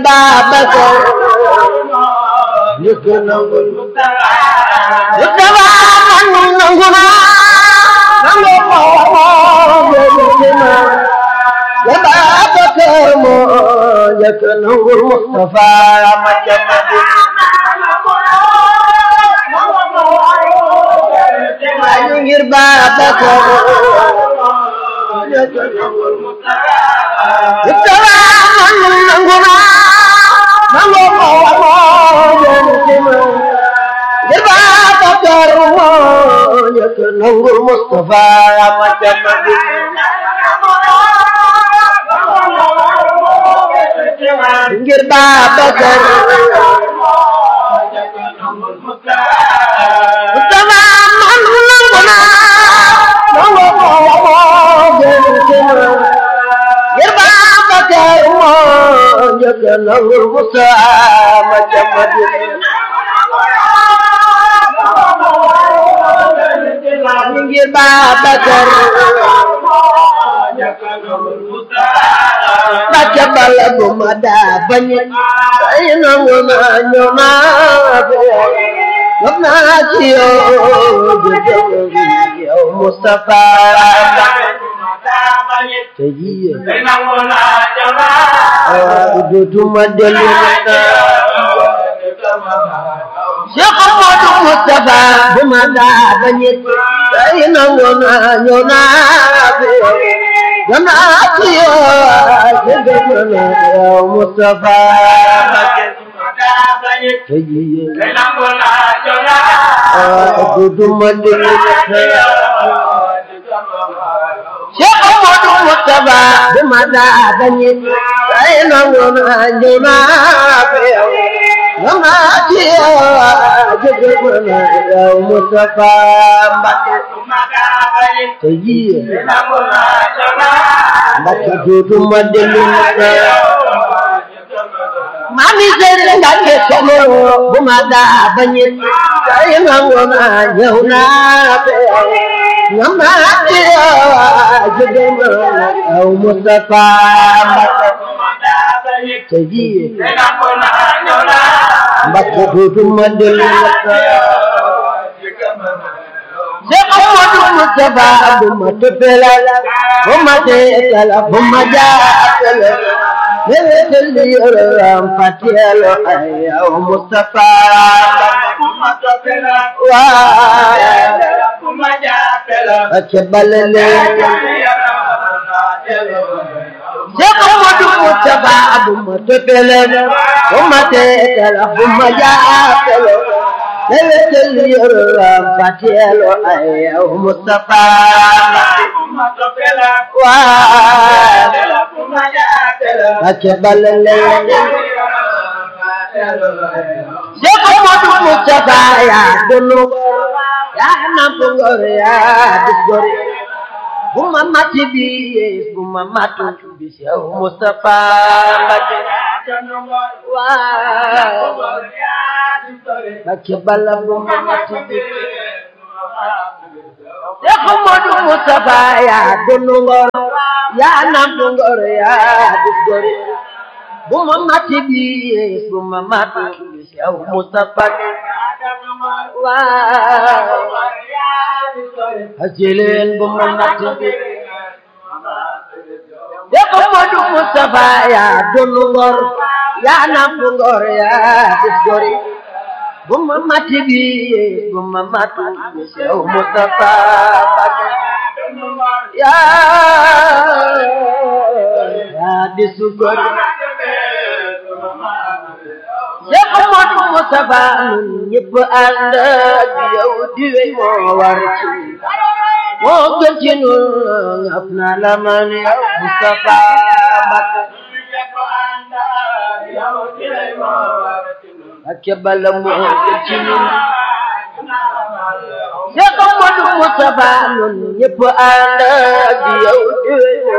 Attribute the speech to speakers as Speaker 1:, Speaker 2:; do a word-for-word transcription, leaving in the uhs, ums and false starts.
Speaker 1: Babacar njëkk nangul Mustafa man nangu naa nangu moo ya Babacar moo njëkk nangul Mustafa ma jamadi ngir Babacar njëkk nangul Mustafa man nangu naa nangu moo ngir Babacar moo njëkk nangul Mustafa ma jamadi ngir Babacar Mustafa man nangu naa nangu moo ngir Babacar moo njëkk nangul Mustafa ma jamadi ngir Babacar Baca bala bu ma daa bañ ay nangu naa ñëw naa fi yow naa ci yow jëjëf yow Mustafa te ji nangu naa ñëw naa dootuma dellu naa Cheikh Modou Mustafa bu ma daa bañ ay nangu naa ñëw naa fi Jana tiyo jegana ya Mustafa Tejiye Kenangola jona Adudu mandiri Cheikh Modou Mustafa Bumada banyi Kenangola jona Jana tiyo jegana ya Mustafa Tejiye Kenangola Mbacke dootuma dellu mami sere ngake somo bu ma daa bañet ay nangu naa ñëw naa fe ngama tiyo jegema aw Mustafa Mbacke teji Mbacke dootuma dellu Cheikh Modou Mustafa bu ma tepela bu ma teetala bu ma jaatala lewetel yoram patielo ay aw Mustafa bu ma tepela waa bu ma jaatala akebalele Cheikh Modou Mustafa bu ma tepela bu ma teetala bu ma jaatala lewetel yoram patielo ay aw Mustafa waa akebalele Cheikh Modou Mustafa ya dunu ya nampungor ya disgori buma mati bi buma matu bi Cheikh Mustafa Mbacke waa akebala buma mati bi Cheikh Modou Mustafa ya dunu ngor ya nampungor ya disgori buma mati bi buma matu bi Cheikh Mustafa waa ajilen buma mati bi Cheikh Modou Mustafa ya dunu ngor ya nampungor ya disgori buma mati bi buma matu bi Cheikh Mustafa ya ya disgori Cheikh Modou Mustafa ñëpp ànd ak yow diwe moo war ci moo gën ci ñun ngap na la man yow Mustafa Mbacke akebala moo gën ci ñun Cheikh Modou Mustafa ñëpp ànd ak yow diwe